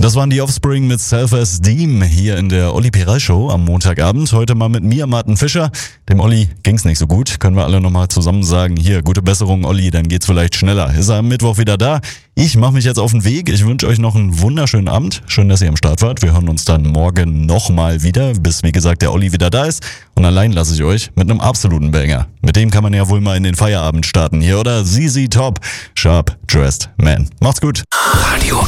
Das waren die Offspring mit Self-Esteem hier in der Olli P. Show am Montagabend. Heute mal mit mir, Martin Fischer. Dem Olli ging's nicht so gut. Können wir alle nochmal zusammen sagen, hier, gute Besserung, Olli, dann geht's vielleicht schneller. Ist er am Mittwoch wieder da? Ich mache mich jetzt auf den Weg. Ich wünsche euch noch einen wunderschönen Abend. Schön, dass ihr am Start wart. Wir hören uns dann morgen nochmal wieder, bis, wie gesagt, der Olli wieder da ist. Und allein lasse ich euch mit einem absoluten Banger. Mit dem kann man ja wohl mal in den Feierabend starten hier, oder? ZZ Top, Sharp Dressed Man. Macht's gut. Radio